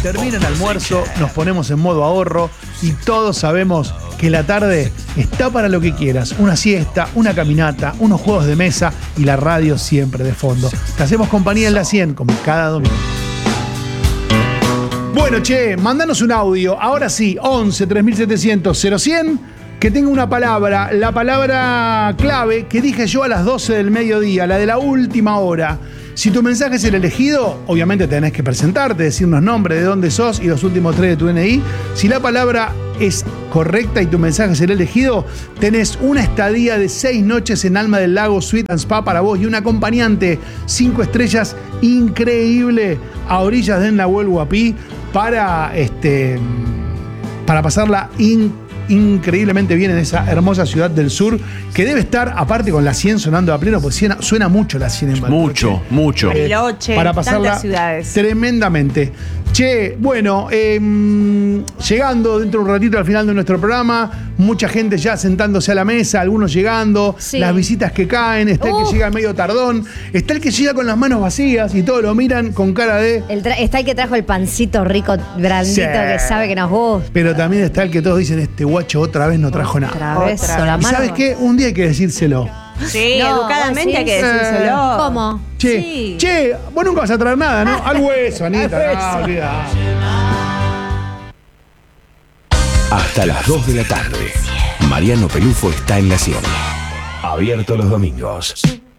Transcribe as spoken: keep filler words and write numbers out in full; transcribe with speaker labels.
Speaker 1: termina el almuerzo, nos ponemos en modo ahorro y todos sabemos que la tarde está para lo que quieras. Una siesta, una caminata, unos juegos de mesa y la radio siempre de fondo. Te hacemos compañía en la cien como cada domingo. Bueno, che, mandanos un audio. Ahora sí, once tres mil setecientos cero cien. Que tenga una palabra, la palabra clave que dije yo a las doce del mediodía, la de la última hora. Si tu mensaje es el elegido, obviamente tenés que presentarte, decirnos nombre, de dónde sos y los últimos tres de tu D N I. Si la palabra es correcta y tu mensaje es el elegido, tenés una estadía de seis noches en Alma del Lago Suite and Spa para vos y un acompañante cinco estrellas increíble a orillas de Nahuel Huapi para, este, para pasarla increíble. increíblemente bien en esa hermosa ciudad del sur, que debe estar, aparte con la cien sonando a pleno, pues suena, suena mucho la cien en Bariloche.
Speaker 2: Mucho, mucho.
Speaker 3: Bariloche,
Speaker 1: Eh, para pasarla
Speaker 3: tantas ciudades.
Speaker 1: Tremendamente. Che, bueno, eh, llegando dentro de un ratito al final de nuestro programa, mucha gente ya sentándose a la mesa, algunos llegando,
Speaker 4: Sí.
Speaker 1: las visitas que caen, está el
Speaker 4: Uh.
Speaker 1: que llega medio tardón, está el que llega con las manos vacías y todos lo miran con cara de...
Speaker 4: El tra- está el que trajo el pancito rico, blandito,
Speaker 1: Sí.
Speaker 4: que sabe que nos gusta.
Speaker 1: Pero también está el que todos dicen, este guacho otra vez no trajo nada.
Speaker 4: Otra vez,
Speaker 3: Otra
Speaker 4: con la
Speaker 1: ¿Y
Speaker 4: mano.
Speaker 1: sabes qué? Un día hay que decírselo.
Speaker 3: Sí,
Speaker 4: No,
Speaker 3: educadamente
Speaker 4: ¿vos
Speaker 3: hay que
Speaker 4: decís?
Speaker 3: decírselo.
Speaker 4: ¿Cómo?
Speaker 1: Che,
Speaker 3: Sí.
Speaker 1: che, vos nunca vas a traer nada, ¿no? Al hueso, Anita. No, olvidá.
Speaker 5: Hasta las dos de la tarde. Mariano Pelufo está en la cien. Abierto los domingos.